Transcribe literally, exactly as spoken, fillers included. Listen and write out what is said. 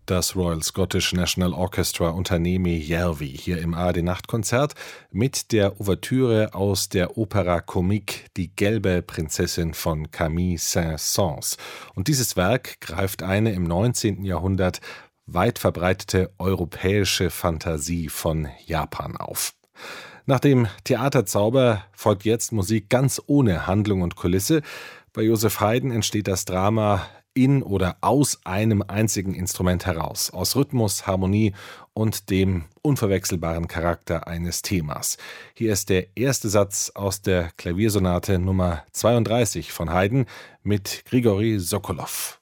Das Royal Scottish National Orchestra unter Nemi Järvi hier im A R D-Nachtkonzert mit der Ouvertüre aus der Opera Comique Die gelbe Prinzessin von Camille Saint-Saëns. Und dieses Werk greift eine im neunzehnten Jahrhundert weit verbreitete europäische Fantasie von Japan auf. Nach dem Theaterzauber folgt jetzt Musik ganz ohne Handlung und Kulisse. Bei Joseph Haydn entsteht das Drama in oder aus einem einzigen Instrument heraus, aus Rhythmus, Harmonie und dem unverwechselbaren Charakter eines Themas. Hier ist der erste Satz aus der Klaviersonate Nummer zweiunddreißig von Haydn mit Grigori Sokolow.